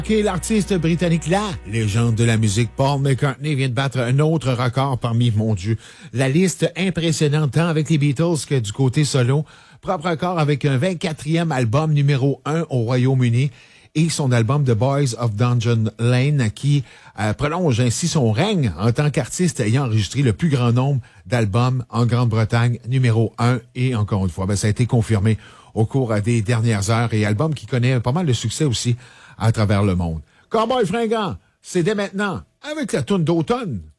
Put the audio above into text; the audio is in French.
L'artiste britannique, la légende de la musique, Paul McCartney, vient de battre un autre record parmi, mon Dieu, la liste impressionnante tant avec les Beatles que du côté solo. Propre record avec un 24e album numéro 1 au Royaume-Uni et son album The Boys of Dungeon Lane qui prolonge ainsi son règne en tant qu'artiste ayant enregistré le plus grand nombre d'albums en Grande-Bretagne, numéro 1. Et encore une fois, ça a été confirmé au cours des dernières heures et album qui connaît pas mal de succès aussi à travers le monde. Cowboy Fringant, c'est dès maintenant avec la toune d'automne.